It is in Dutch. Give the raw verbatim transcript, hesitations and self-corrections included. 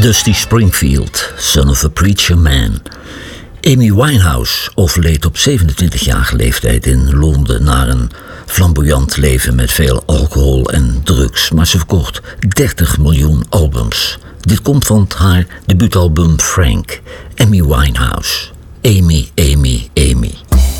Dusty Springfield, son of a preacher man. Amy Winehouse overleed op zevenentwintigjarige leeftijd in Londen na een flamboyant leven met veel alcohol en drugs. Maar ze verkocht dertig miljoen albums. Dit komt van haar debuutalbum Frank. Amy Winehouse. Amy, Amy,